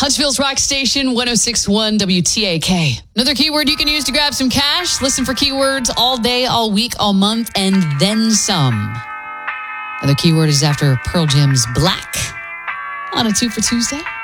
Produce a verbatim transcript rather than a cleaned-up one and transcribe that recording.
Huntsville's Rock Station, one oh six point one W T A K. Another keyword you can use to grab some cash. Listen for keywords all day, all week, all month, and then some. Another keyword is after Pearl Jam's Black on a Two for Tuesday.